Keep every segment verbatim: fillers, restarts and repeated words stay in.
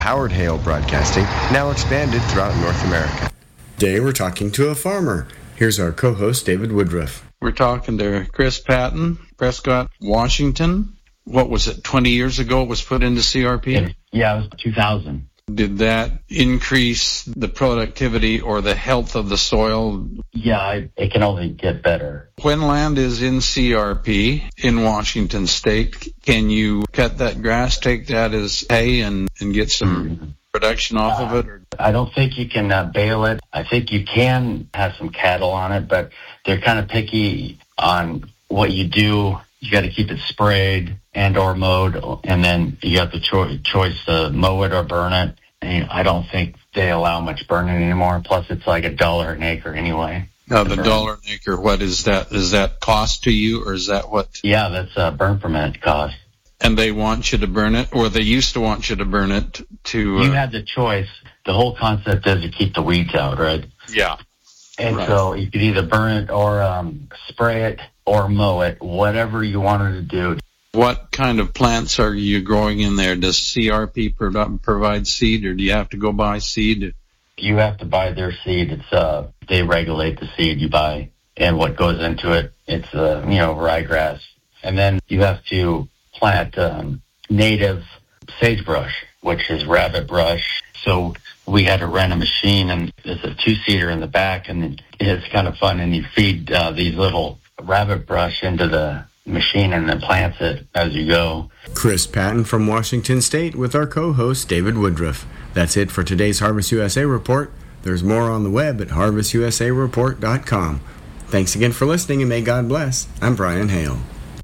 Howard Hale Broadcasting, now expanded throughout North America. Today we're talking to a farmer. Here's our co-host, David Woodruff. We're talking to Chris Patton, Prescott, Washington. What was it, twenty years ago it was put into C R P? It, yeah, it was two thousand. Did that increase the productivity or the health of the soil? Yeah, it, it can only get better. When land is in C R P in Washington State, can you cut that grass, take that as hay, and, and get some mm-hmm. production off uh, of it? I don't think you can uh, bale it. I think you can have some cattle on it, but they're kind of picky on what you do. You got to keep it sprayed and or mowed, and then you have the cho- choice to mow it or burn it. And I don't think they allow much burning anymore. Plus, it's like a dollar an acre anyway. Now, the burn. dollar an acre, what is that? Is that cost to you, or is that what? Yeah, that's a burn permit cost. And they want you to burn it, or they used to want you to burn it to... Uh... You had the choice. The whole concept is to keep the weeds out, right? Yeah. And right. so you could either burn it or um, spray it or mow it, whatever you wanted to do. What kind of plants are you growing in there? Does C R P pro- provide seed, or do you have to go buy seed? You have to buy their seed. It's uh, they regulate the seed you buy and what goes into it. It's uh, you know, ryegrass, and then you have to plant um, native sagebrush, which is rabbit brush. So we had to rent a machine, and there's a two-seater in the back, and it's kind of fun. And you feed uh, these little rabbit brush into the machine and then plants it as you go. Chris Patton from Washington State with our co-host David Woodruff. That's it for today's Harvest U S A Report. There's more on the web at harvest u s a report dot com. Thanks again for listening, and may God bless. I'm Brian Hale.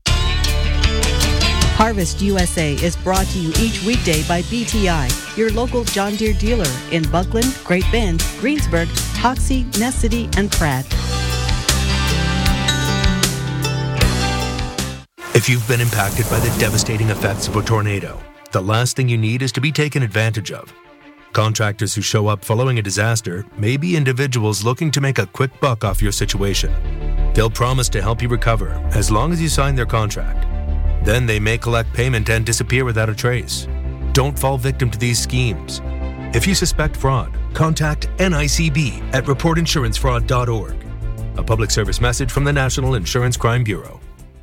Harvest U S A is brought to you each weekday by B T I, your local John Deere dealer in Buckland, Great Bend, Greensburg, Hoxie, Ness City, and Pratt. If you've been impacted by the devastating effects of a tornado, the last thing you need is to be taken advantage of. Contractors who show up following a disaster may be individuals looking to make a quick buck off your situation. They'll promise to help you recover as long as you sign their contract. Then they may collect payment and disappear without a trace. Don't fall victim to these schemes. If you suspect fraud, contact N I C B at report insurance fraud dot org. A public service message from the National Insurance Crime Bureau.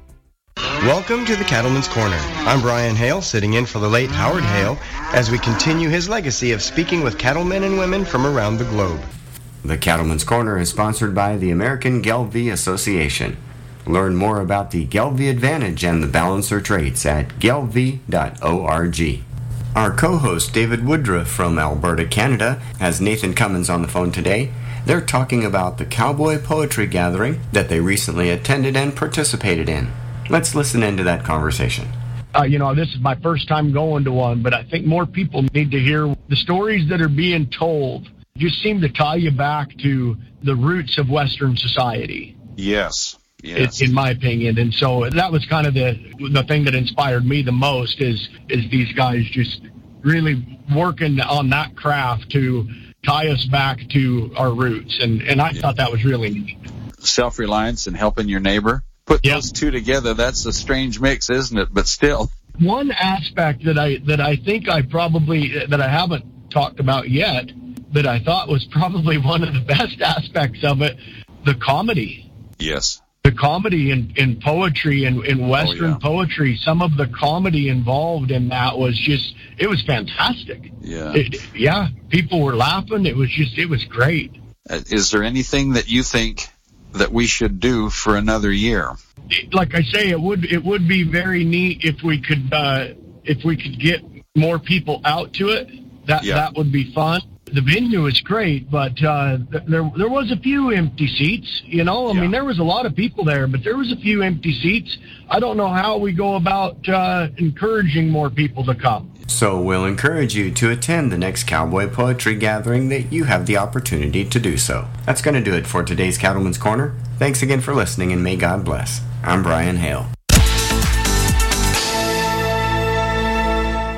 Welcome to the Cattleman's Corner. I'm Brian Hale, sitting in for the late Howard Hale, as we continue his legacy of speaking with cattlemen and women from around the globe. The Cattleman's Corner is sponsored by the American Gelbvieh Association. Learn more about the Gelbvieh Advantage and the Balancer traits at gelbvieh dot org. Our co-host David Woodruff from Alberta, Canada, has Nathan Cummins on the phone today. They're talking about the Cowboy Poetry Gathering that they recently attended and participated in. Let's listen into that conversation. Uh, you know, this is my first time going to one, but I think more people need to hear the stories that are being told. Just seem to tie you back to the roots of Western society. Yes, yes. In, in my opinion. And so that was kind of the the thing that inspired me the most is is these guys just really working on that craft to tie us back to our roots. And, and I yeah. thought that was really neat. Self-reliance and helping your neighbor. Put yep. those two together, that's a strange mix, isn't it? But still. One aspect that I that I think I probably, that I haven't talked about yet, that I thought was probably one of the best aspects of it, the comedy. Yes. The comedy in, in poetry and in Western oh, yeah. poetry, some of the comedy involved in that was just, it was fantastic. Yeah. It, yeah. People were laughing. It was just, it was great. Uh, is there anything that you think that we should do for another year? Like I say, it would it would be very neat if we could uh, if we could get more people out to it. That yeah. that would be fun. The venue is great, but uh, there there was a few empty seats. You know, I yeah. mean, there was a lot of people there, but there was a few empty seats. I don't know how we go about uh, encouraging more people to come. So we'll encourage you to attend the next Cowboy Poetry Gathering that you have the opportunity to do so. That's going to do it for today's Cattleman's Corner. Thanks again for listening, and may God bless. I'm Brian Hale.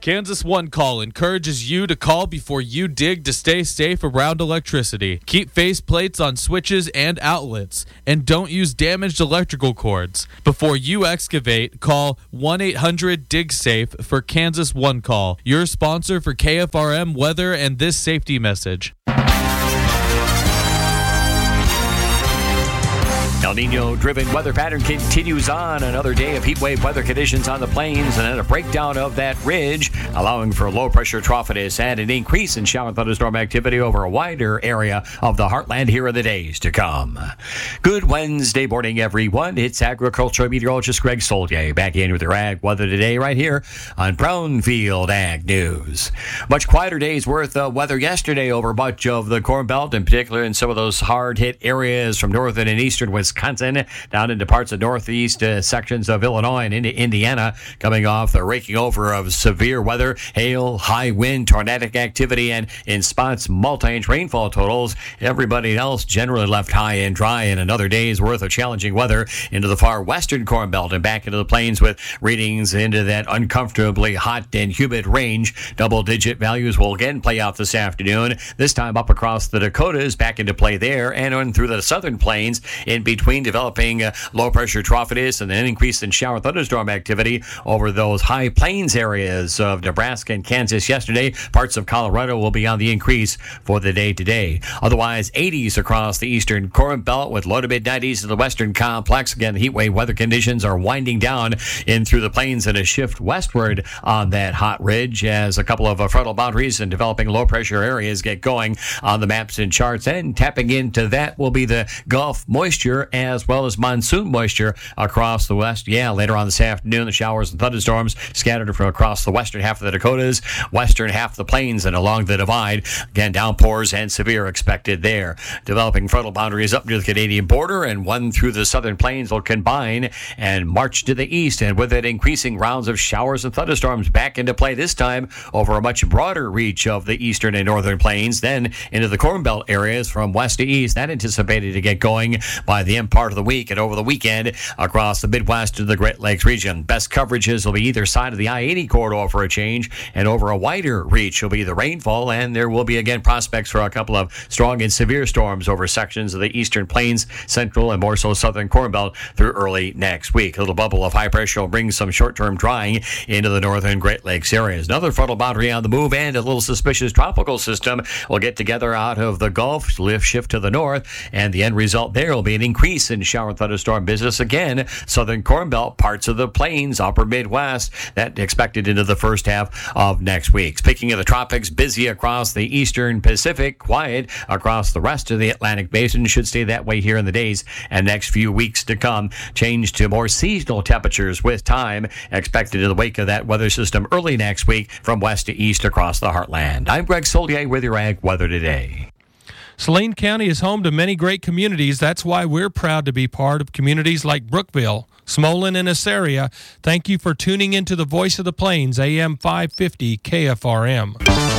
Kansas One Call encourages you to call before you dig to stay safe around electricity. Keep face plates on switches and outlets, and don't use damaged electrical cords. Before you excavate, call one eight hundred dig safe for Kansas One Call, your sponsor for K F R M weather and this safety message. El Nino-driven weather pattern continues on. Another day of heat wave weather conditions on the plains, and then a breakdown of that ridge, allowing for low-pressure troughness and an increase in shower and thunderstorm activity over a wider area of the heartland here in the days to come. Good Wednesday morning, everyone. It's agricultural meteorologist Greg Solier back in with your ag weather today right here on Brownfield Ag News. Much quieter day's worth of weather yesterday over much of the Corn Belt, in particular in some of those hard-hit areas from northern and eastern Wisconsin. Wisconsin, down into parts of northeast uh, sections of Illinois and into Indiana, coming off the raking over of severe weather, hail, high wind, tornadic activity, and in spots, multi-inch rainfall totals. Everybody else generally left high and dry, and another day's worth of challenging weather into the far western Corn Belt and back into the plains with readings into that uncomfortably hot and humid range. Double-digit values will again play out this afternoon, this time up across the Dakotas, back into play there, and on through the southern plains in between Between developing uh, low-pressure troughness and an increase in shower thunderstorm activity over those high plains areas of Nebraska and Kansas yesterday. Parts of Colorado will be on the increase for the day today. Otherwise, eighties across the eastern Corn Belt with low to mid-nineties in the western complex. Again, the heat wave weather conditions are winding down in through the plains and a shift westward on that hot ridge as a couple of uh, frontal boundaries and developing low-pressure areas get going on the maps and charts. And tapping into that will be the Gulf moisture as well as monsoon moisture across the west. Yeah, later on this afternoon, the showers and thunderstorms scattered from across the western half of the Dakotas, western half of the plains, and along the divide. Again, downpours and severe expected there. Developing frontal boundaries up near the Canadian border, and one through the southern plains will combine and march to the east, and with it, increasing rounds of showers and thunderstorms back into play this time over a much broader reach of the eastern and northern plains, then into the Corn Belt areas from west to east. That anticipated to get going by the end part of the week and over the weekend across the Midwest to the Great Lakes region. Best coverages will be either side of the I eighty corridor for a change, and over a wider reach will be the rainfall, and there will be again prospects for a couple of strong and severe storms over sections of the eastern plains, central and more so southern Corn Belt through early next week. A little bubble of high pressure will bring some short-term drying into the northern Great Lakes areas. Another frontal boundary on the move, and a little suspicious tropical system will get together out of the Gulf, lift shift to the north, and the end result there will be an increase in shower and thunderstorm business again. Southern Corn Belt, parts of the plains, upper Midwest, that expected into the first half of next week. Speaking of the tropics, busy across the eastern Pacific, quiet across the rest of the Atlantic Basin. Should stay that way here in the days and next few weeks to come. Change to more seasonal temperatures with time expected in the wake of that weather system early next week from west to east across the heartland. I'm Greg Solier with your Ag Weather Today. Saline County is home to many great communities. That's why we're proud to be part of communities like Brookville, Smolin, and Assaria. Thank you for tuning into the Voice of the Plains, A M five fifty K F R M.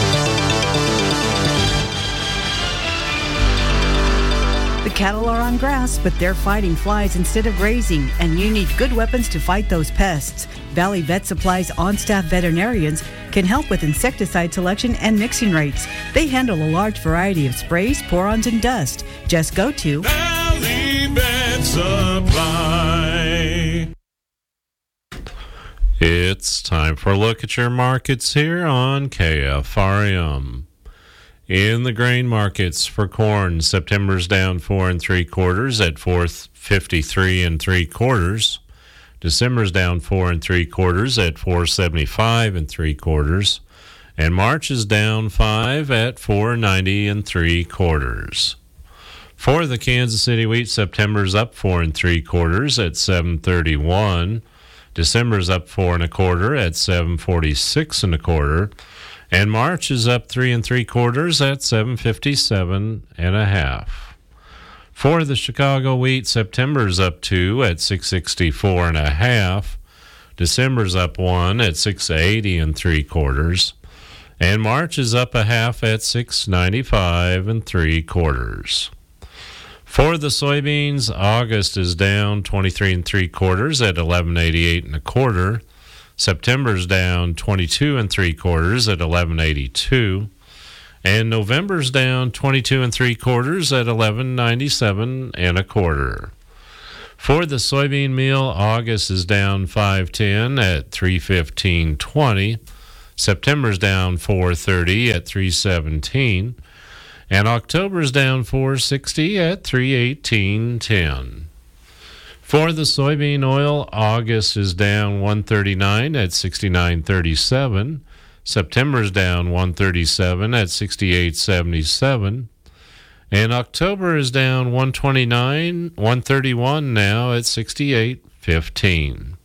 The cattle are on grass, but they're fighting flies instead of grazing, and you need good weapons to fight those pests. Valley Vet Supply's on-staff veterinarians can help with insecticide selection and mixing rates. They handle a large variety of sprays, pour-ons, and dust. Just go to Valley Vet Supply. It's time for a look at your markets here on K F R M. In the grain markets for corn, September's down four and three quarters at four fifty-three and three quarters. December's down four and three quarters at four seventy-five and three quarters, and March is down five at four ninety and three quarters. For the Kansas City wheat, September's up four and three quarters at seven thirty-one. December's up four and a quarter at seven forty-six and a quarter. And March is up three and three quarters at seven fifty-seven and a half. For the Chicago wheat, September's up two at six sixty-four and a half. December's up one at six eighty and three quarters. And March is up a half at six ninety-five and three quarters. For the soybeans, August is down twenty-three and three quarters at eleven eighty-eight and a quarter. September's down twenty-two and three quarters at eleven eighty-two. And November's down twenty-two and three quarters at eleven ninety-seven and a quarter. For the soybean meal, August is down five ten at three fifteen twenty. September's down four thirty at three seventeen. And October's down four sixty at three eighteen ten. For the soybean oil, August is down one thirty-nine at sixty-nine thirty-seven. September's down one thirty-seven at sixty-eight seventy-seven. And October is down one twenty-nine, one thirty-one now at sixty-eight fifteen.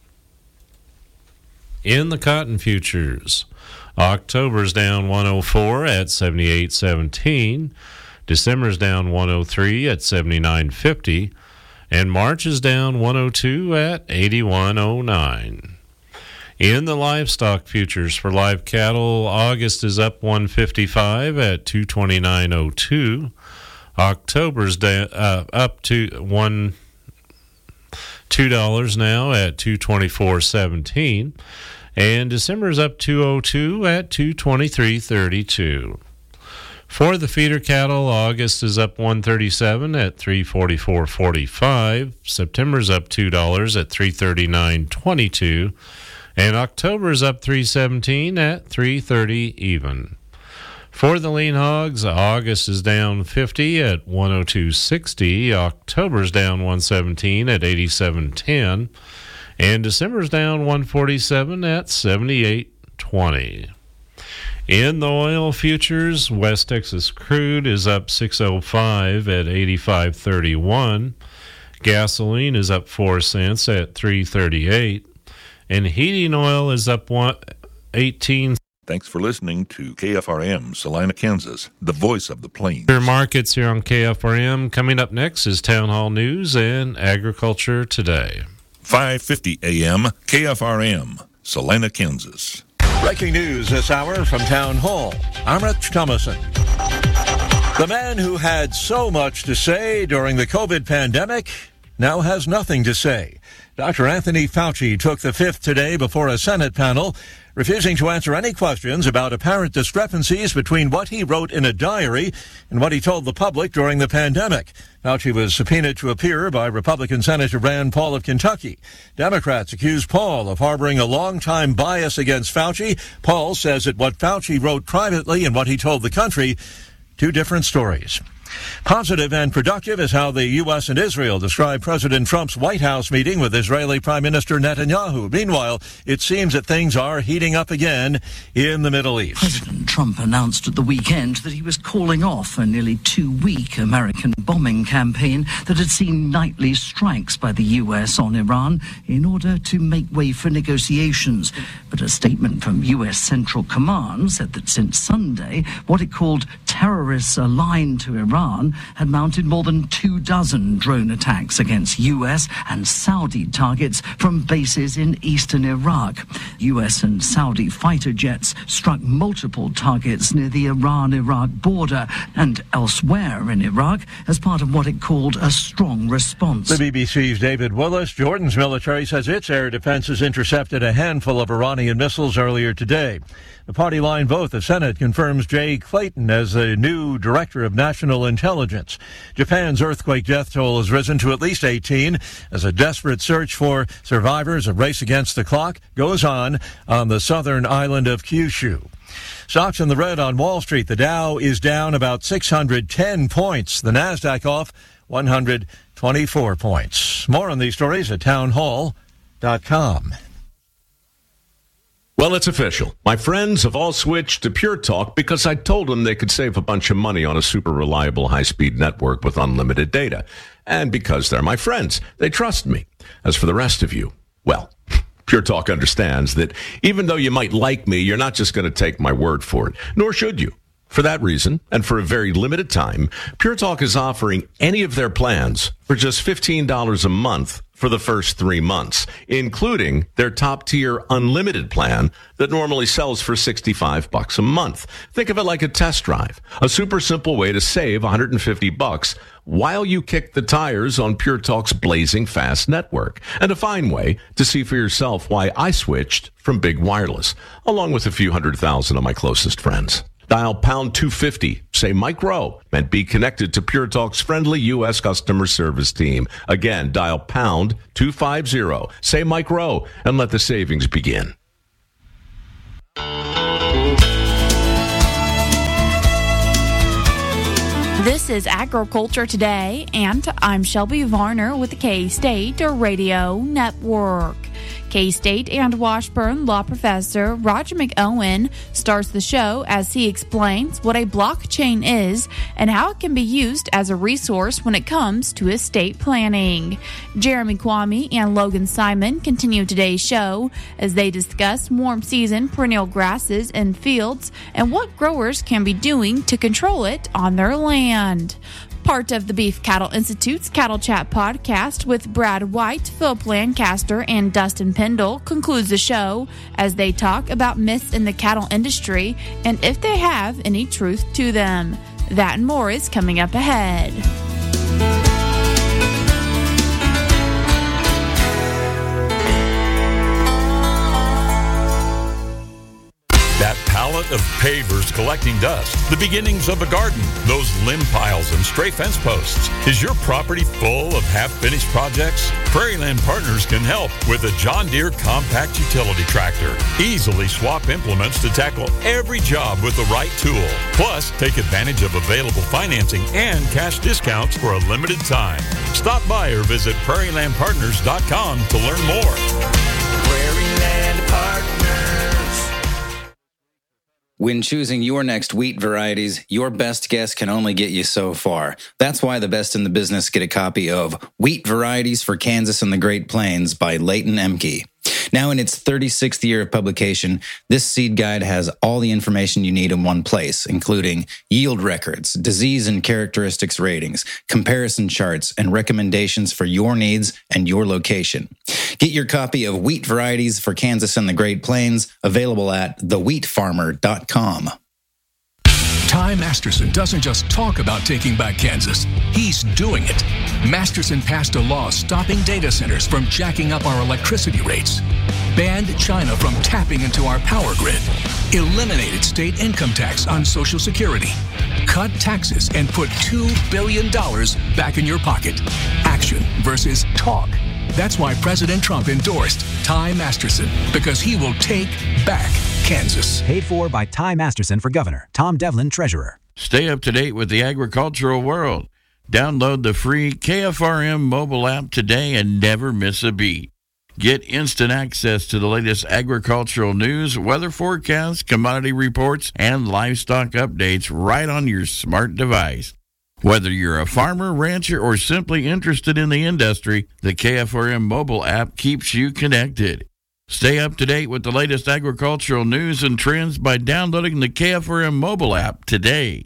In the cotton futures, October's down one oh four at seventy-eight seventeen. December's down one oh three at seventy-nine fifty. And March is down one oh two at eighty-one oh nine. In the livestock futures for live cattle, August is up one fifty-five at two twenty-nine oh two. October's da- uh, up to one two dollars now at two twenty-four seventeen, and December's up two oh two at two twenty-three thirty-two. For the feeder cattle, August is up one thirty-seven at three forty-four forty-five. September's up two dollars at three thirty-nine twenty-two. And October's up three seventeen at three thirty even. For the lean hogs, August is down fifty at one oh two sixty. October's down one seventeen at eighty-seven ten. And December's down one forty-seven at seventy-eight twenty. In the oil futures, West Texas crude is up six oh five at eighty-five thirty-one. Gasoline is up four cents at three thirty-eight. And heating oil is up one eighteen. Thanks for listening to K F R M, Salina, Kansas, the voice of the plains. Your markets here on K F R M. Coming up next is Town Hall News and Agriculture Today. five fifty A M, K F R M, Salina, Kansas. Breaking news this hour from Town Hall. I'm Rich Thomason. The man who had so much to say during the COVID pandemic now has nothing to say. Doctor Anthony Fauci took the fifth today before a Senate panel, refusing to answer any questions about apparent discrepancies between what he wrote in a diary and what he told the public during the pandemic. Fauci was subpoenaed to appear by Republican Senator Rand Paul of Kentucky. Democrats accuse Paul of harboring a long-time bias against Fauci. Paul says that what Fauci wrote privately and what he told the country, two different stories. Positive and productive is how the U S and Israel describe President Trump's White House meeting with Israeli Prime Minister Netanyahu. Meanwhile, it seems that things are heating up again in the Middle East. President Trump announced at the weekend that he was calling off a nearly two-week American bombing campaign that had seen nightly strikes by the U S on Iran in order to make way for negotiations. But a statement from U S Central Command said that since Sunday, what it called terrorists aligned to Iran had mounted more than two dozen drone attacks against U S and Saudi targets from bases in eastern Iraq. U S and Saudi fighter jets struck multiple targets near the Iran-Iraq border and elsewhere in Iraq as part of what it called a strong response. The B B C's David Willis. Jordan's military says its air defenses intercepted a handful of Iranian missiles earlier today. The party line vote, the Senate confirms Jay Clayton as the new director of national intelligence. Japan's earthquake death toll has risen to at least eighteen as a desperate search for survivors of Race Against the Clock goes on on the southern island of Kyushu. Stocks in the red on Wall Street. The Dow is down about six hundred ten points. The Nasdaq off one hundred twenty-four points. More on these stories at town hall dot com. Well, it's official. My friends have all switched to Pure Talk because I told them they could save a bunch of money on a super reliable high-speed network with unlimited data. And because they're my friends, they trust me. As for the rest of you, well, Pure Talk understands that even though you might like me, you're not just going to take my word for it, nor should you. For that reason, and for a very limited time, Pure Talk is offering any of their plans for just fifteen dollars a month for the first three months, including their top-tier unlimited plan that normally sells for sixty-five bucks a month. Think of it like a test drive, a super simple way to save one hundred fifty bucks while you kick the tires on Pure Talk's blazing fast network, and a fine way to see for yourself why I switched from Big Wireless, along with a few hundred thousand of my closest friends. Dial pound two fifty, say Mike Rowe, and be connected to Pure Talk's friendly U S customer service team. Again, dial pound two fifty, say Mike Rowe, and let the savings begin. This is Agriculture Today, and I'm Shelby Varner with the K-State Radio Network. K-State and Washburn law professor Roger McOwen starts the show as he explains what a blockchain is and how it can be used as a resource when it comes to estate planning. Jeremy Kwame and Logan Simon continue today's show as they discuss warm season perennial grasses in fields and what growers can be doing to control it on their land. Part of the Beef Cattle Institute's Cattle Chat podcast with Brad White, Philip Lancaster, and Dustin Pendle concludes the show as they talk about myths in the cattle industry and if they have any truth to them. That and more is coming up ahead. That pallet of pavers collecting dust, the beginnings of a garden, those limb piles and stray fence posts. Is your property full of half-finished projects? Prairie Land Partners can help with a John Deere compact utility tractor. Easily swap implements to tackle every job with the right tool. Plus, take advantage of available financing and cash discounts for a limited time. Stop by or visit prairie land partners dot com to learn more. Prairie Land Partners. When choosing your next wheat varieties, your best guess can only get you so far. That's why the best in the business get a copy of Wheat Varieties for Kansas and the Great Plains by Leighton Emke. Now in its thirty-sixth year of publication, this seed guide has all the information you need in one place, including yield records, disease and characteristics ratings, comparison charts, and recommendations for your needs and your location. Get your copy of Wheat Varieties for Kansas and the Great Plains, available at the wheat farmer dot com. Ty Masterson doesn't just talk about taking back Kansas, he's doing it. Masterson passed a law stopping data centers from jacking up our electricity rates, banned China from tapping into our power grid, eliminated state income tax on Social Security, cut taxes, and put two billion dollars back in your pocket. Action versus talk. That's why President Trump endorsed Ty Masterson, because he will take back Kansas. Paid for by Ty Masterson for governor. Tom Devlin, treasurer. Stay up to date with the agricultural world. Download the free K F R M mobile app today and never miss a beat. Get instant access to the latest agricultural news, weather forecasts, commodity reports, and livestock updates right on your smart device. Whether you're a farmer, rancher, or simply interested in the industry, the K F R M mobile app keeps you connected. Stay up to date with the latest agricultural news and trends by downloading the K F R M mobile app today.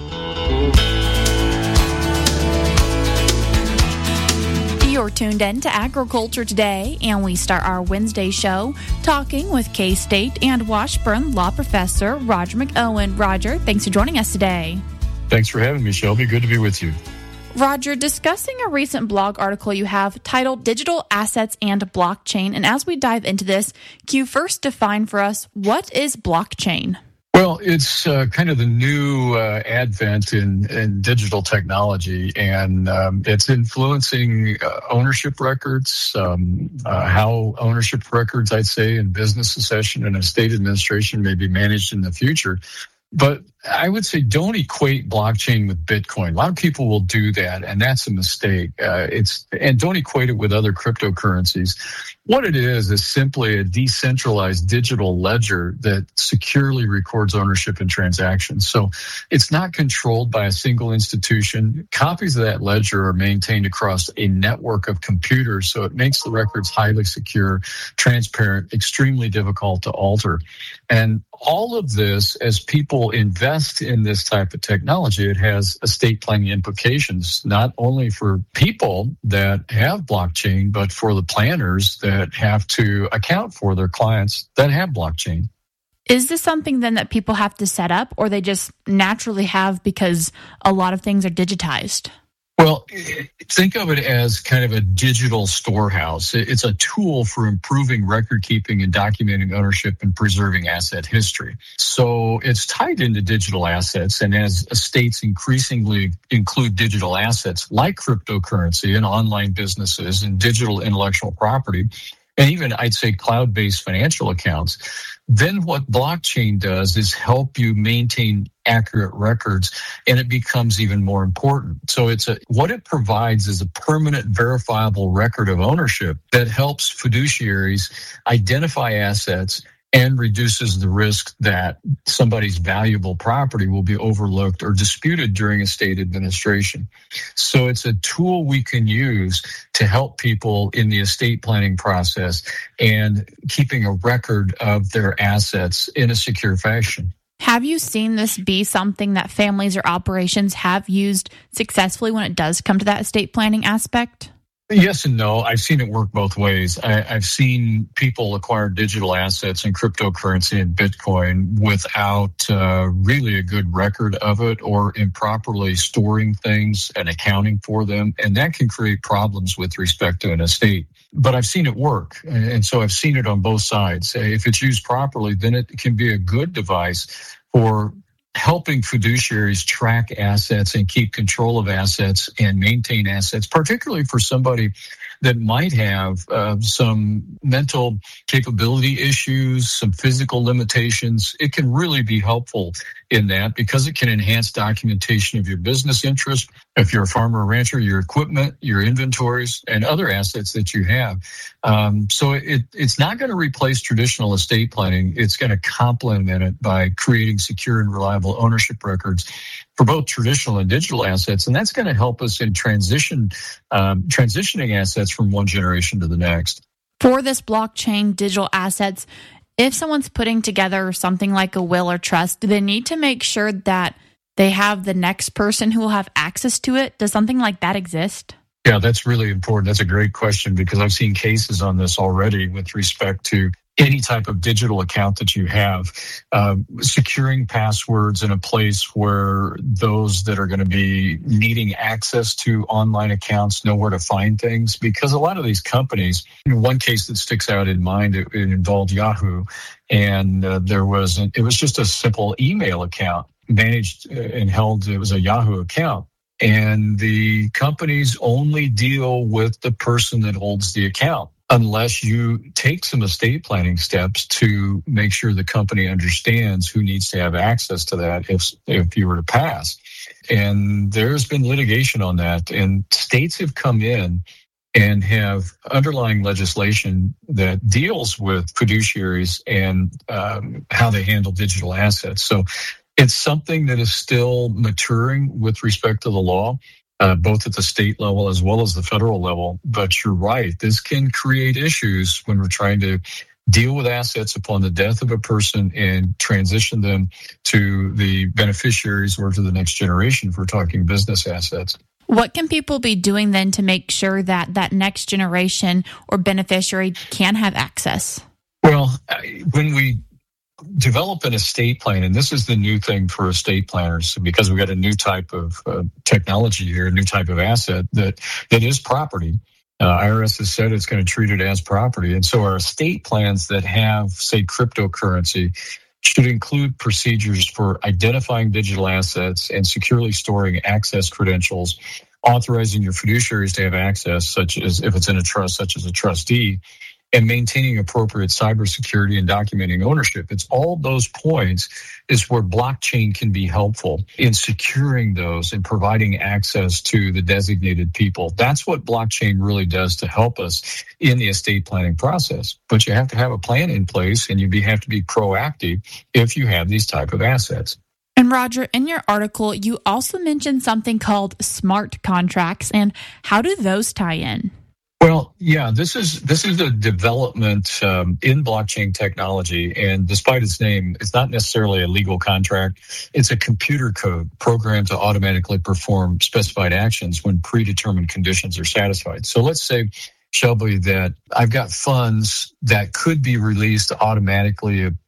You're tuned in to Agriculture Today, and we start our Wednesday show talking with K-State and Washburn law professor Roger McOwen. Roger, thanks for joining us today. Thanks for having me, Shelby. Good to be with you. Roger, discussing a recent blog article you have titled Digital Assets and Blockchain. And as we dive into this, can you first define for us what is blockchain? Well, it's uh, kind of the new uh, advent in, in digital technology, and um, it's influencing uh, ownership records, um, uh, how ownership records, I'd say, in business succession and estate administration may be managed in the future. But I would say don't equate blockchain with Bitcoin. A lot of people will do that, and that's a mistake. Uh, it's and don't equate it with other cryptocurrencies. What it is is simply a decentralized digital ledger that securely records ownership and transactions. So it's not controlled by a single institution. Copies of that ledger are maintained across a network of computers, so it makes the records highly secure, transparent, extremely difficult to alter. And all of this, as people invest in this type of technology, it has estate planning implications, not only for people that have blockchain, but for the planners that have to account for their clients that have blockchain. Is this something then that people have to set up, or they just naturally have because a lot of things are digitized? Well, think of it as kind of a digital storehouse. It's a tool for improving record keeping and documenting ownership and preserving asset history. So it's tied into digital assets. And as states increasingly include digital assets like cryptocurrency and online businesses and digital intellectual property, and even I'd say cloud-based financial accounts, then what blockchain does is help you maintain accurate records, and it becomes even more important. So it's a what it provides is a permanent verifiable record of ownership that helps fiduciaries identify assets and reduces the risk that somebody's valuable property will be overlooked or disputed during estate administration. So it's a tool we can use to help people in the estate planning process and keeping a record of their assets in a secure fashion. Have you seen this be something that families or operations have used successfully when it does come to that estate planning aspect? Yes and no. I've seen it work both ways. I, I've seen people acquire digital assets and cryptocurrency and Bitcoin without uh, really a good record of it or improperly storing things and accounting for them. And that can create problems with respect to an estate. But I've seen it work. And so I've seen it on both sides. If it's used properly, then it can be a good device for helping fiduciaries track assets and keep control of assets and maintain assets, particularly for somebody that might have uh, some mental capability issues, some physical limitations. It can really be helpful in that because it can enhance documentation of your business interests. If you're a farmer or rancher, your equipment, your inventories, and other assets that you have. Um, so it, it's not going to replace traditional estate planning. It's going to complement it by creating secure and reliable ownership records for both traditional and digital assets. And that's going to help us in transition, um, transitioning assets from one generation to the next. For this blockchain digital assets, if someone's putting together something like a will or trust, do they need to make sure that they have the next person who will have access to it? Does something like that exist? Yeah, that's really important. That's a great question because I've seen cases on this already with respect to any type of digital account that you have, uh, securing passwords in a place where those that are going to be needing access to online accounts know where to find things. Because a lot of these companies, in one case that sticks out in mind, it, it involved Yahoo, and uh, there was an, it was just a simple email account managed and held. It was a Yahoo account. And the companies only deal with the person that holds the account, unless you take some estate planning steps to make sure the company understands who needs to have access to that if if you were to pass. And there's been litigation on that, and states have come in and have underlying legislation that deals with fiduciaries and um, how they handle digital assets. So it's something that is still maturing with respect to the law. Uh, both at the state level as well as the federal level. But you're right, this can create issues when we're trying to deal with assets upon the death of a person and transition them to the beneficiaries or to the next generation if we're talking business assets. What can people be doing then to make sure that that next generation or beneficiary can have access? Well, when we develop an estate plan, and this is the new thing for estate planners because we've got a new type of uh, technology here, a new type of asset that that is property. Uh, I R S has said it's going to treat it as property. And so our estate plans that have, say, cryptocurrency should include procedures for identifying digital assets and securely storing access credentials, authorizing your fiduciaries to have access, such as if it's in a trust, such as a trustee, and maintaining appropriate cybersecurity and documenting ownership. It's all those points is where blockchain can be helpful in securing those and providing access to the designated people. That's what blockchain really does to help us in the estate planning process. But you have to have a plan in place, and you have to be proactive if you have these type of assets. And Roger, in your article, you also mentioned something called smart contracts. And how do those tie in? Well, yeah, this is this is a development um, in blockchain technology, and despite its name, it's not necessarily a legal contract. It's a computer code programmed to automatically perform specified actions when predetermined conditions are satisfied. So let's say, Shelby, that I've got funds that could be released automatically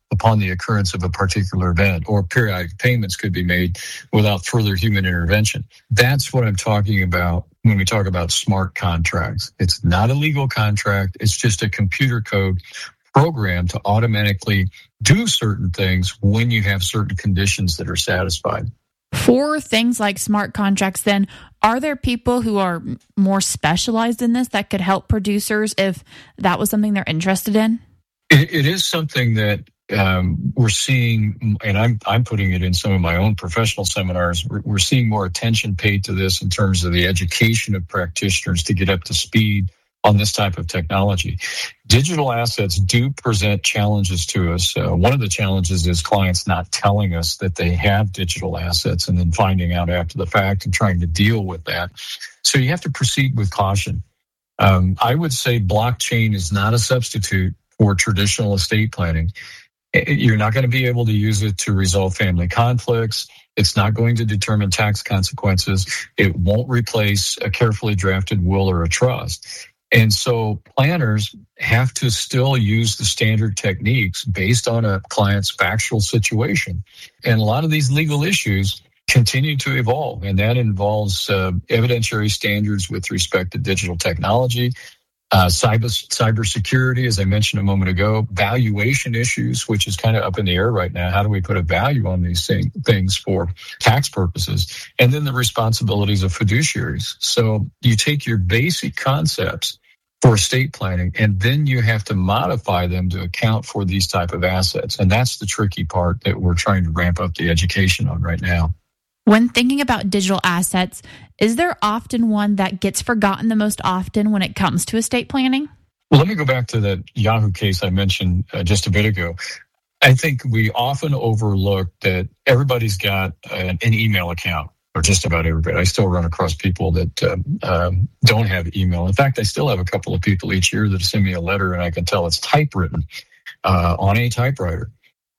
upon the occurrence of a particular event, or periodic payments could be made without further human intervention. That's what I'm talking about when we talk about smart contracts. It's not a legal contract. It's just a computer code program to automatically do certain things when you have certain conditions that are satisfied. For things like smart contracts, then, are there people who are more specialized in this that could help producers if that was something they're interested in? It, it is something that um, we're seeing, and I'm I'm putting it in some of my own professional seminars. We're, we're seeing more attention paid to this in terms of the education of practitioners to get up to speed on this type of technology. Digital assets do present challenges to us. Uh, one of the challenges is clients not telling us that they have digital assets and then finding out after the fact and trying to deal with that. So you have to proceed with caution. Um, I would say blockchain is not a substitute for traditional estate planning. You're not going to be able to use it to resolve family conflicts. It's not going to determine tax consequences. It won't replace a carefully drafted will or a trust. And so planners have to still use the standard techniques based on a client's factual situation. And a lot of these legal issues continue to evolve, and that involves uh, evidentiary standards with respect to digital technology, uh, cyber cybersecurity, as I mentioned a moment ago, valuation issues, which is kind of up in the air right now. How do we put a value on these thing, things for tax purposes? And then the responsibilities of fiduciaries. So you take your basic concepts for estate planning, and then you have to modify them to account for these type of assets. And that's the tricky part that we're trying to ramp up the education on right now. When thinking about digital assets, is there often one that gets forgotten the most often when it comes to estate planning? Well, let me go back to that Yahoo case I mentioned uh, just a bit ago. I think we often overlook that everybody's got an, an email account, or just about everybody. I still run across people that um, um, don't have email. In fact, I still have a couple of people each year that send me a letter, and I can tell it's typewritten uh, on a typewriter.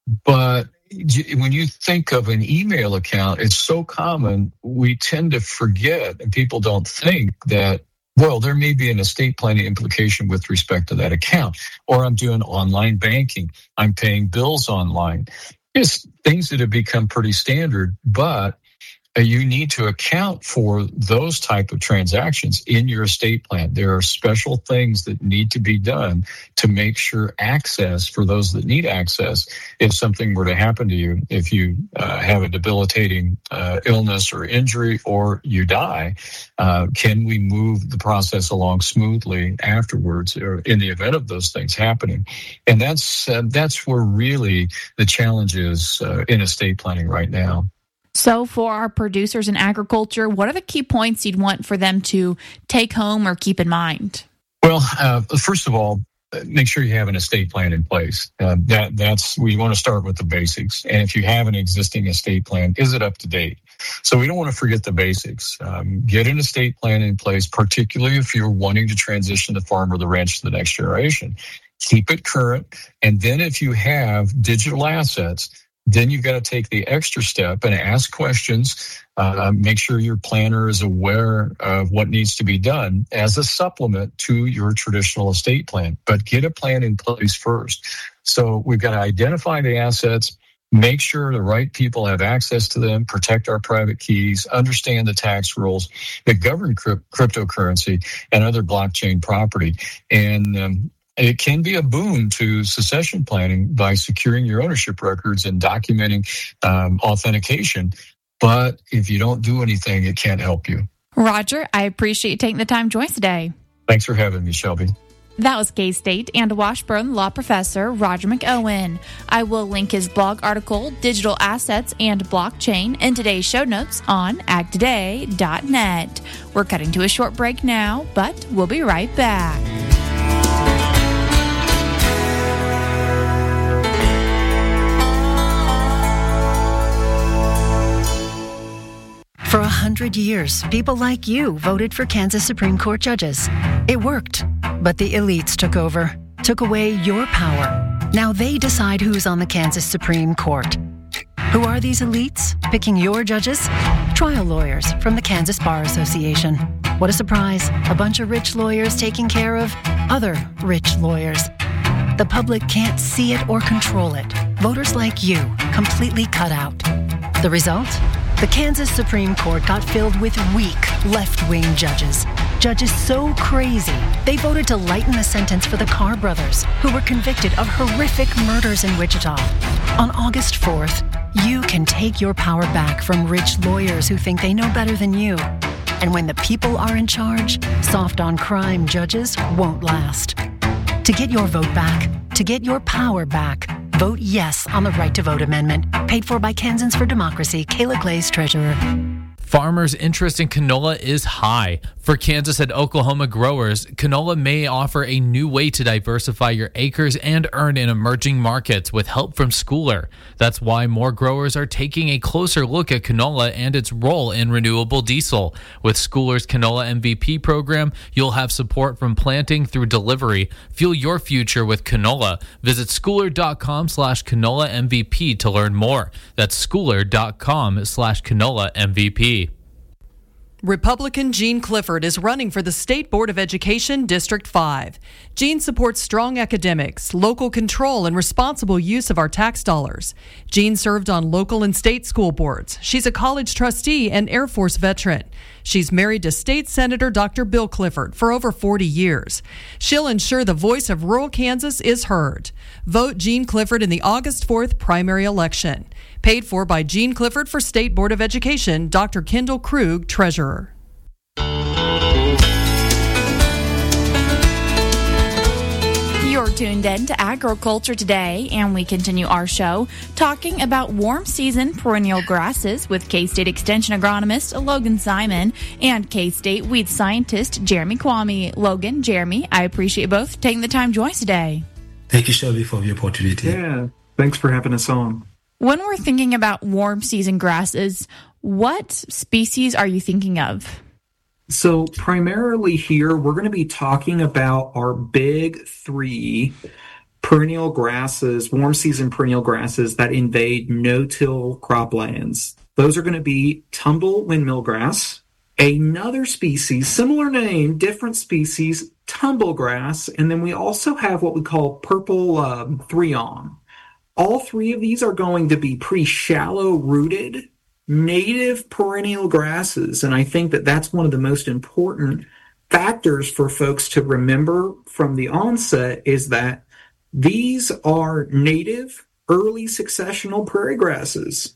But when you think of an email account, it's so common, we tend to forget, and people don't think that, well, there may be an estate planning implication with respect to that account, or I'm doing online banking, I'm paying bills online. It's things that have become pretty standard, but you need to account for those type of transactions in your estate plan. There are special things that need to be done to make sure access for those that need access, if something were to happen to you, if you uh, have a debilitating uh, illness or injury, or you die, uh, can we move the process along smoothly afterwards, or in the event of those things happening? And that's uh, that's where really the challenge is uh, in estate planning right now. So for our producers in agriculture, what are the key points you'd want for them to take home or keep in mind? Well, uh, first of all, make sure you have an estate plan in place. Uh, that that's we want to start with the basics. And if you have an existing estate plan, is it up to date? So we don't want to forget the basics. Um, get an estate plan in place, particularly if you're wanting to transition the farm or the ranch to the next generation. Keep it current. And then if you have digital assets, then you've got to take the extra step and ask questions. Uh, make sure your planner is aware of what needs to be done as a supplement to your traditional estate plan. But get a plan in place first. So we've got to identify the assets, make sure the right people have access to them, protect our private keys, understand the tax rules that govern crypt- cryptocurrency and other blockchain property. And um, it can be a boon to succession planning by securing your ownership records and documenting um, authentication. But if you don't do anything, it can't help you. Roger, I appreciate you taking the time to join us today. Thanks for having me, Shelby. That was K-State and Washburn law professor Roger McOwen. I will link his blog article, Digital Assets and Blockchain, in today's show notes on ag today dot net. We're cutting to a short break now, but we'll be right back. For a hundred years, people like you voted for Kansas Supreme Court judges. It worked, but the elites took over, took away your power. Now they decide who's on the Kansas Supreme Court. Who are these elites picking your judges? Trial lawyers from the Kansas Bar Association. What a surprise, a bunch of rich lawyers taking care of other rich lawyers. The public can't see it or control it, voters like you completely cut out. The result? The Kansas Supreme Court got filled with weak, left-wing judges. Judges so crazy, they voted to lighten the sentence for the Carr brothers, who were convicted of horrific murders in Wichita. On August fourth, you can take your power back from rich lawyers who think they know better than you. And when the people are in charge, soft-on-crime judges won't last. To get your vote back, to get your power back, vote yes on the Right to Vote Amendment. Paid for by Kansans for Democracy, Kayla Glaze, Treasurer. Farmers' interest in canola is high. For Kansas and Oklahoma growers, canola may offer a new way to diversify your acres and earn in emerging markets with help from Schooler. That's why more growers are taking a closer look at canola and its role in renewable diesel. With Schooler's Canola M V P program, you'll have support from planting through delivery. Fuel your future with canola. Visit schooler.com slash canola MVP to learn more. That's schooler.com slash canola MVP. Republican Gene Clifford is running for the State Board of Education District five. Gene supports strong academics, local control, and responsible use of our tax dollars. Gene served on local and state school boards. She's a college trustee and Air Force veteran. She's married to State Senator Doctor Bill Clifford for over forty years. She'll ensure the voice of rural Kansas is heard. Vote Gene Clifford in the August fourth primary election. Paid for by Gene Clifford for State Board of Education, Doctor Kendall Krug, Treasurer. You're tuned in to Agriculture Today, and we continue our show talking about warm season perennial grasses with K-State Extension agronomist Logan Simon and K-State weed scientist Jeremy Kwame. Logan, Jeremy, I appreciate both taking the time to join us today. Thank you, Shelby, for the opportunity. Yeah, thanks for having us on. When we're thinking about warm season grasses, what species are you thinking of? So primarily here, we're going to be talking about our big three perennial grasses, warm season perennial grasses that invade no-till croplands. Those are going to be tumble windmill grass, another species, similar name, different species, tumble grass, and then we also have what we call purple um, threon. All three of these are going to be pretty shallow rooted native perennial grasses, and I think that that's one of the most important factors for folks to remember from the onset is that these are native early successional prairie grasses.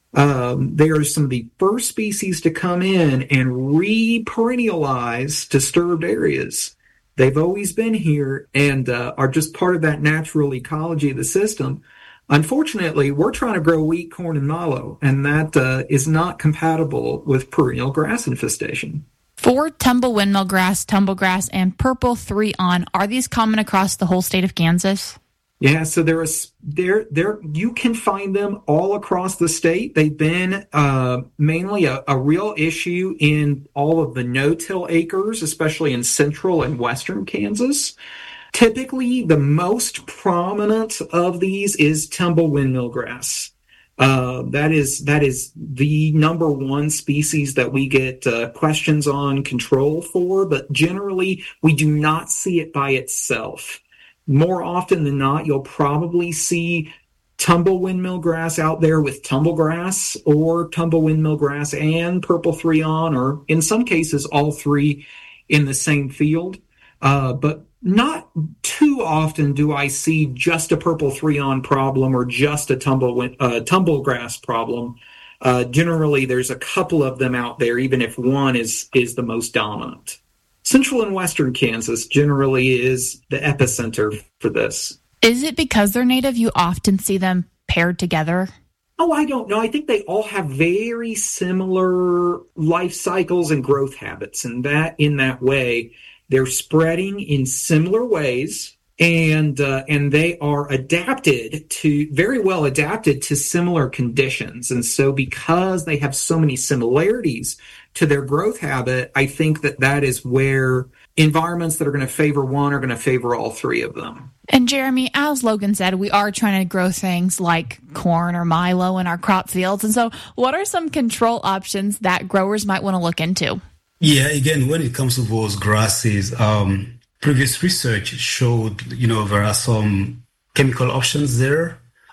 Um, they are some of the first species to come in and re-perennialize disturbed areas. They've always been here and uh, are just part of that natural ecology of the system. Unfortunately, we're trying to grow wheat, corn, and mallow, and that uh, is not compatible with perennial grass infestation. For tumble windmill grass, tumble grass, and purple threon, are these common across the whole state of Kansas? Yeah, so there is there there you can find them all across the state. They've been uh, mainly a, a real issue in all of the no-till acres, especially in central and western Kansas. Typically, the most prominent of these is tumble windmill grass. Uh, that is that is the number one species that we get uh, questions on control for, but generally we do not see it by itself. More often than not, you'll probably see tumble windmill grass out there with tumble grass or tumble windmill grass and purple threon, or in some cases all three in the same field. Uh, but not too often do I see just a purple threon problem or just a tumble uh, tumble grass problem. Uh, generally, there's a couple of them out there, even if one is is the most dominant. Central and western Kansas generally is the epicenter for this. Is it because they're native you often see them paired together? Oh, I don't know. I think they all have very similar life cycles and growth habits, and that in that way, they're spreading in similar ways, and uh, and they are adapted to, very well adapted to similar conditions. And so because they have so many similarities to their growth habit, I think that that is where environments that are going to favor one are going to favor all three of them. And Jeremy, as Logan said, we are trying to grow things like corn or milo in our crop fields. And so what are some control options that growers might want to look into? Yeah, again, when it comes to those grasses, um, previous research showed, you know, there are some chemical options there.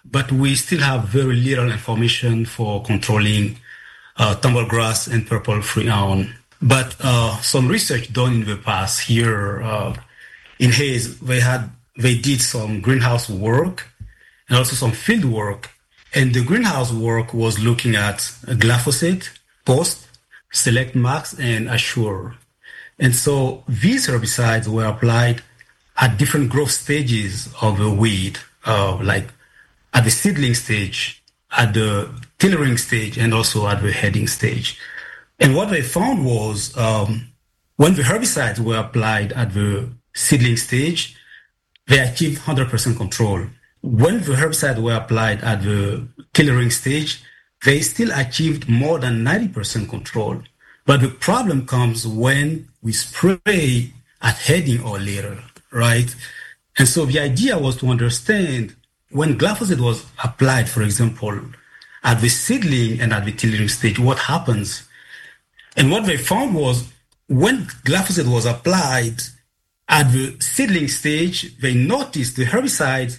but we still have very little information for controlling uh, tumblegrass and purple freon. But uh, some research done in the past here uh, in Hayes, they had they did some greenhouse work and also some field work. And the greenhouse work was looking at glyphosate, Post, Select Max, and Assure. And so these herbicides were applied at different growth stages of the weed, uh, like at the seedling stage, at the tillering stage, and also at the heading stage. And what they found was um, when the herbicides were applied at the seedling stage, they achieved one hundred percent control. When the herbicides were applied at the tillering stage, they still achieved more than ninety percent control. But the problem comes when we spray at heading or later, right? And so the idea was to understand when glyphosate was applied, for example, at the seedling and at the tillering stage, what happens? And what they found was when glyphosate was applied at the seedling stage, they noticed the herbicide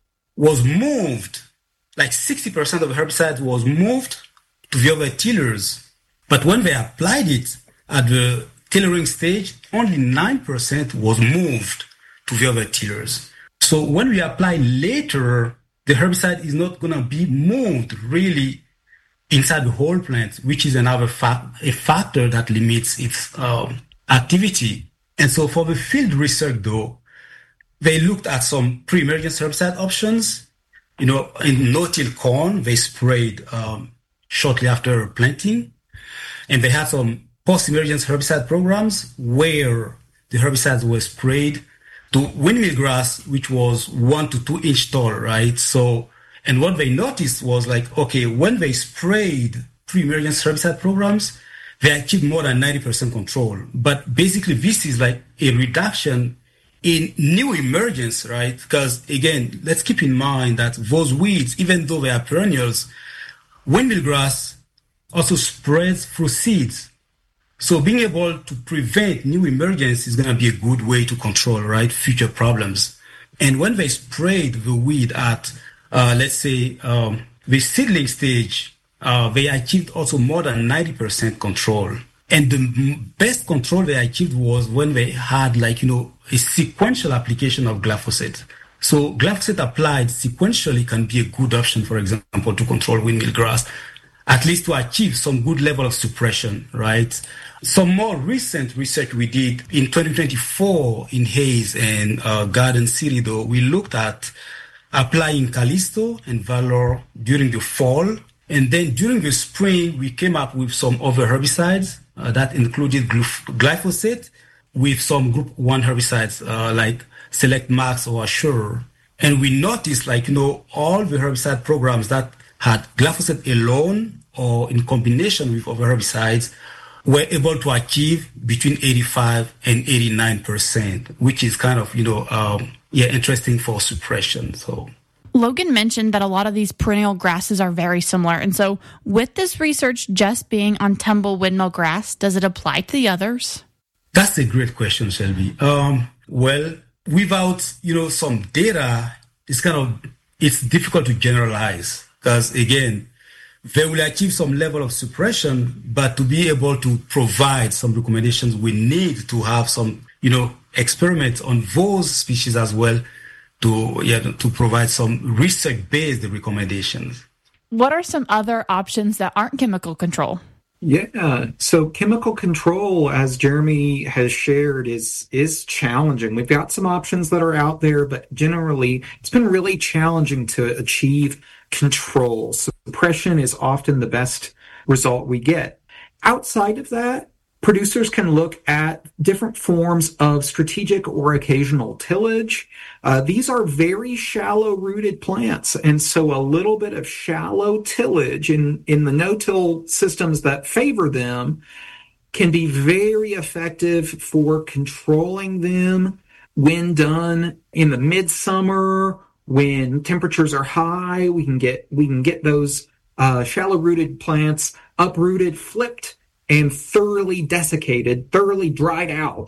was moved, like sixty percent of the herbicide was moved to the other tillers. But when they applied it at the tillering stage, only nine percent was moved to the other tillers. So when we apply later, the herbicide is not going to be moved really inside the whole plant, which is another fa- a factor that limits its um, activity. And so for the field research, though, they looked at some pre-emergence herbicide options. You know, in no-till corn, they sprayed um, shortly after planting. And they had some post-emergence herbicide programs where the herbicides were sprayed to windmill grass, which was one to two inch tall, right? So, and what they noticed was like, okay, when they sprayed pre-emergence herbicide programs, they achieved more than ninety percent control. But basically, this is like a reduction in new emergence, right? Because again, let's keep in mind that those weeds, even though they are perennials, windmill grass also spreads through seeds. So being able to prevent new emergence is going to be a good way to control, right, future problems. And when they sprayed the weed at, uh, let's say, um, the seedling stage, uh, they achieved also more than ninety percent control. And the best control they achieved was when they had, like, you know, a sequential application of glyphosate. So glyphosate applied sequentially can be a good option, for example, to control windmill grass, at least to achieve some good level of suppression, right? Some more recent research we did in twenty twenty-four in Hayes and uh, Garden City, though, we looked at applying Callisto and Valor during the fall. And then during the spring, we came up with some other herbicides uh, that included glyphosate with some group one herbicides uh, like Select Max or Assure. And we noticed, like, you know, all the herbicide programs that had glyphosate alone or in combination with other herbicides were able to achieve between eighty-five and eighty-nine percent, which is kind of, you know, um, yeah, interesting for suppression. So Logan mentioned that a lot of these perennial grasses are very similar. And so with this research just being on tumble windmill grass, does it apply to the others? That's a great question, Shelby. Um, well, without, you know, some data, it's kind of, it's difficult to generalize because, again, they will achieve some level of suppression, but to be able to provide some recommendations, we need to have some, you know, experiments on those species as well to, yeah, to provide some research-based recommendations. What are some other options that aren't chemical control? Yeah, so chemical control, as Jeremy has shared, is is challenging. We've got some options that are out there, but generally it's been really challenging to achieve control. Suppression is often the best result we get. Outside of that, producers can look at different forms of strategic or occasional tillage. Uh, these are very shallow-rooted plants, and so a little bit of shallow tillage in, in the no-till systems that favor them can be very effective for controlling them when done in the midsummer. When temperatures are high, we can get we can get those uh, shallow-rooted plants uprooted, flipped, and thoroughly desiccated, thoroughly dried out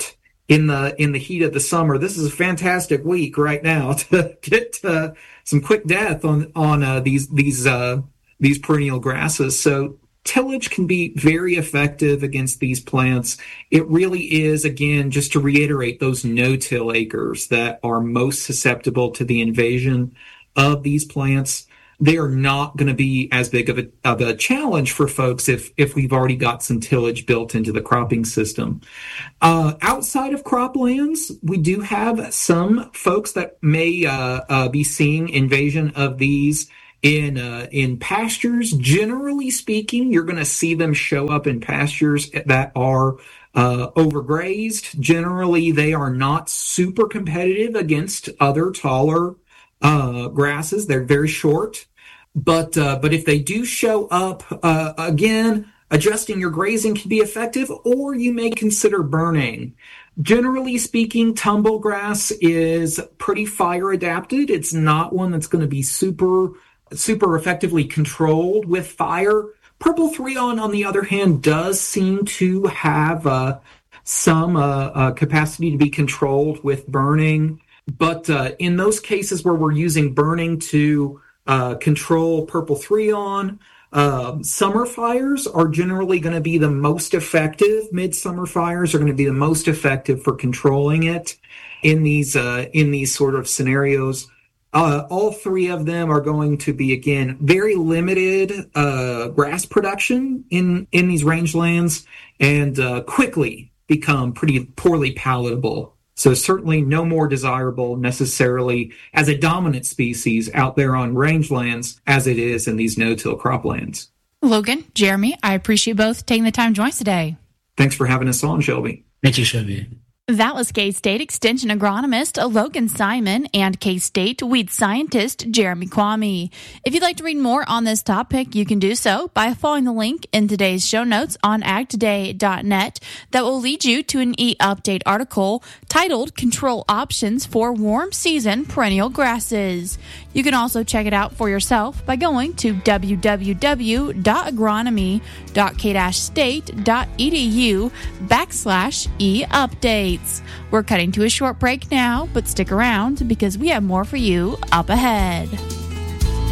in the in the heat of the summer. This is a fantastic week right now to get uh, some quick death on on uh, these these uh, these perennial grasses. So tillage can be very effective against these plants. It really is, again, just to reiterate, those no-till acres that are most susceptible to the invasion of these plants. They are not going to be as big of a, of a challenge for folks if, if we've already got some tillage built into the cropping system. Uh, outside of croplands, we do have some folks that may uh, uh, be seeing invasion of these in uh, in pastures. Generally speaking, you're going to see them show up in pastures that are uh, overgrazed. Generally, they are not super competitive against other taller uh, grasses. They're very short. But uh, but if they do show up, uh, again, adjusting your grazing can be effective, or you may consider burning. Generally speaking, tumble grass is pretty fire adapted. It's not one that's going to be super super effectively controlled with fire. Purple Threon, on the other hand, does seem to have uh, some uh, uh, capacity to be controlled with burning. But uh, in those cases where we're using burning to uh, control Purple Threon, uh, summer fires are generally going to be the most effective. Midsummer fires are going to be the most effective for controlling it in these uh, in these sort of scenarios. Uh, all three of them are going to be, again, very limited uh, grass production in, in these rangelands and uh, quickly become pretty poorly palatable. So certainly no more desirable necessarily as a dominant species out there on rangelands as it is in these no-till croplands. Logan, Jeremy, I appreciate both taking the time to join us today. Thanks for having us on, Shelby. Thank you, Shelby. That was K-State Extension agronomist Logan Simon and K-State weed scientist Jeremy Kwame. If you'd like to read more on this topic, you can do so by following the link in today's show notes on ag today dot net that will lead you to an e-update article titled Control Options for Warm Season Perennial Grasses. You can also check it out for yourself by going to w w w dot agronomy dot k state dot e d u backslash e-updates. We're cutting to a short break now, but stick around because we have more for you up ahead.